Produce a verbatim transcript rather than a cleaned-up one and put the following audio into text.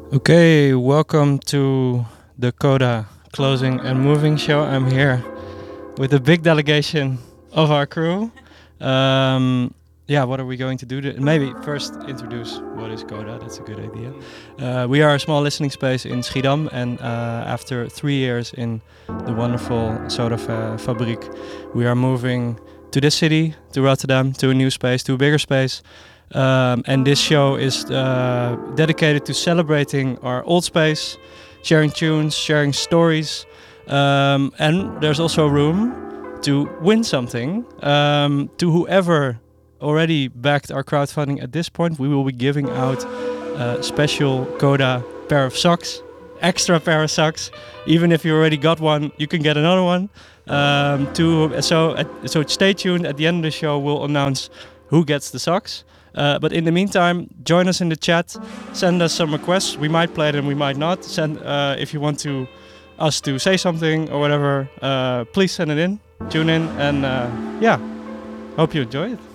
Okay, welcome to the Coda Closing and Moving Show. I'm here with a big delegation of our crew. Um, yeah, what are we going to do? To, maybe first introduce what is Coda. That's a good idea. Uh, we are a small listening space in Schiedam, and uh, after three years in the wonderful Soda Fa- Fabriek, we are moving to this city, to Rotterdam, to a new space, to a bigger space. Um, and this show is uh, dedicated to celebrating our old space, sharing tunes, sharing stories, um, and there's also room to win something. Um, to whoever already backed our crowdfunding at this point, we will be giving out a special Coda pair of socks, extra pair of socks. Even if you already got one, you can get another one. Um, to so at, so stay tuned. At the end of the show, we'll announce who gets the socks. Uh, but in the meantime, join us in the chat. Send us some requests. We might play them, we might not. Send uh, if you want to us to say something or whatever. Uh, please send it in. Tune in, and uh, yeah, hope you enjoy it.